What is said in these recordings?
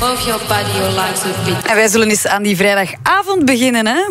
Move your body, your legs with beat. En wij zullen eens aan die vrijdagavond beginnen, hè?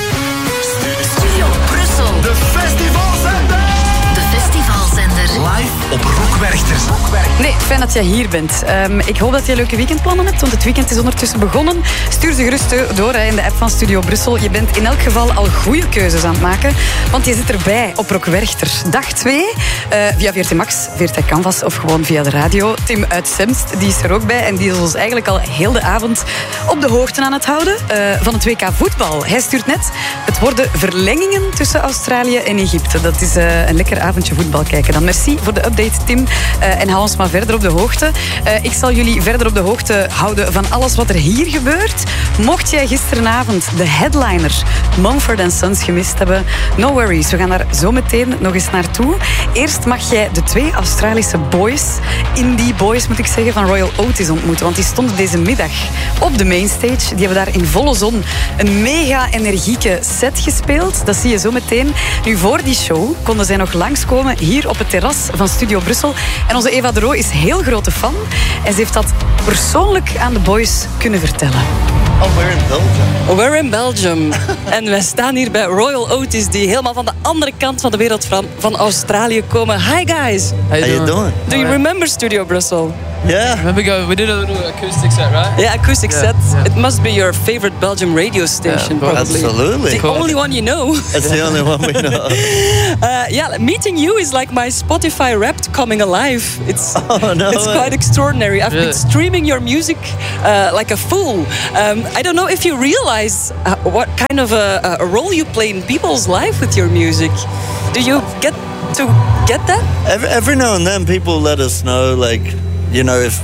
Studio Brussel. De festivalzender. De festivalzender. Live op Rockwerchter. Nee, fijn dat jij hier bent. Ik hoop dat je leuke weekendplannen hebt, want het weekend is ondertussen begonnen. Stuur ze gerust door in de app van Studio Brussel. Je bent in elk geval al goede keuzes aan het maken, want je zit erbij op Rockwerchter. Dag 2, via VRT Max, VRT Canvas of gewoon via de radio. Tim uit Semst, die is er ook bij en die is ons eigenlijk al heel de avond op de hoogte aan het houden van het WK voetbal. Hij stuurt net, het worden verlengingen tussen Australië en Egypte. Dat is een lekker avondje voetbal kijken. Dan merci voor de update, Tim. En hou ons maar verder op de hoogte. Ik zal jullie verder op de hoogte houden van alles wat er hier gebeurt. Mocht jij gisteravond de headliner Mumford & Sons gemist hebben, no worries. We gaan daar zo meteen nog eens naartoe. Eerst mag jij de 2 Australische boys, indie boys moet ik zeggen, van Royal Otis ontmoeten. Want die stonden deze middag op de mainstage. Die hebben daar in volle zon een mega energieke set gespeeld. Dat zie je zo meteen. Nu, voor die show konden zij nog langskomen hier op het terras van Studio Brussel. En onze Eva de Roo is heel grote fan. En ze heeft dat persoonlijk aan de boys kunnen vertellen. Oh, we're in Belgium. We're in Belgium. En wij staan hier bij Royal Otis, die helemaal van de andere kant van de wereld van Australië komen. Hi guys. How you doing? Do you remember Studio Brussel? Yeah. We did a little acoustic set, right? Yeah, acoustic set. It must be your favorite Belgium radio station, probably. Absolutely. The only one you know. It's the only one we know. Meeting you is like my Spotify Wrapped coming alive. It's way. quite extraordinary. I've been streaming your music like a fool. I don't know if you realize what kind of a role you play in people's life with your music. Do you get that? Every now and then, people let us know, like, you know, if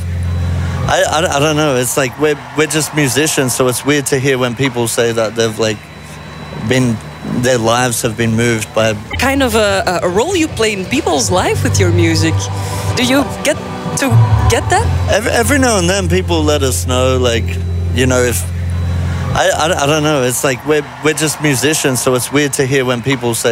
I don't know. It's like we're just musicians, so it's weird to hear when people say that they've like their lives have been moved by kind of a role you play in people's life with your music. Do you get that? Every now and then, people let us know, like, you know, if I don't know. It's like we're just musicians, so it's weird to hear when people say